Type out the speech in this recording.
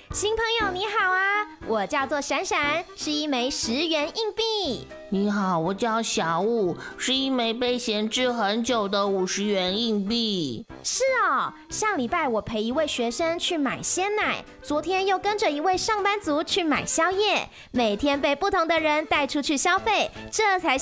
新朋友你好啊，我叫做闪闪，是一枚10元硬币。 你好，我叫小雾，是一枚被闲置很久的50元硬币。 是哦，上礼拜我陪一位学生去买鲜奶，昨天又跟着一位上班族去买宵夜，每天被不同的人带出去消费，这才